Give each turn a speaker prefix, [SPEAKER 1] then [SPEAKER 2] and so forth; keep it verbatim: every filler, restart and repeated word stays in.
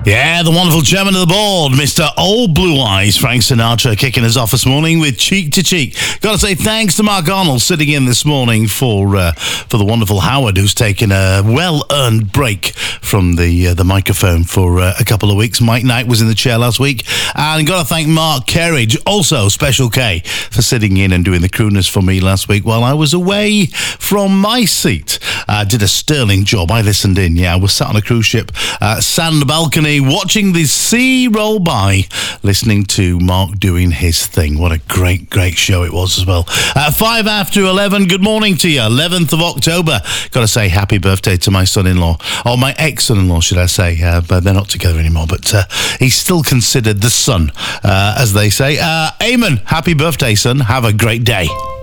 [SPEAKER 1] Yeah, the wonderful chairman of the board, Mister Old Blue Eyes, Frank Sinatra, kicking us off this morning with Cheek to Cheek. Got to say thanks to Mark Arnold sitting in this morning for uh, for the wonderful Howard, who's taken a well-earned break from the uh, the microphone for uh, a couple of weeks. Mike Knight was in the chair last week. And got to thank Mark Kerridge, also Special K, for sitting in and doing the crooners for me last week while I was away from my seat. Uh, did a sterling job. I listened in, yeah. I was sat on a cruise ship, uh, sat on the balcony, watching the sea roll by, listening to Mark doing his thing. What a great, great show it was as well. Uh, five after eleven, good morning to you. eleventh of October. Got to say happy birthday to my son-in-law, or my ex-son-in-law, should I say, uh, but they're not together anymore, but uh, he's still considered the son, uh, as they say. Uh, Eamon, happy birthday, son. Have a great day.